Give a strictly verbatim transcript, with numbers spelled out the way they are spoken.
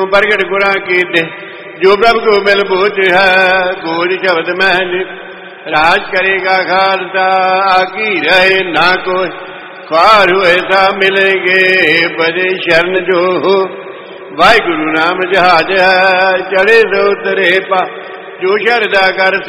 ਪ੍ਰਗਟ ਗੁਰਾਂ ਕੀਤੇ ਜੋ ਪ੍ਰਭ ਕੋ ਮਿਲ ਬੋਝ ਹੈ। ਗੋਜ ਸ਼ਬਦ ਮਹਿ ਰਾਜ ਕਰੇਗਾ ਖਾਲਸਾ ਆਗੀ ਰਹੇ ਨਾ ਕੋਈ ਖਾਰ ਹੋਏ ਸਾ ਮਿਲੇਗੇ ਬਦੇ ਸ਼ਰਨ ਜੋ ਵਾਹਿਗੁਰੂ ਨਾਮ ਜਹਾਜ ਹੈ ਚੜੇ ਸੋ ਤਰੇ ਪਾ ਜੋ ਸ਼ਰਦਾ ਕਰ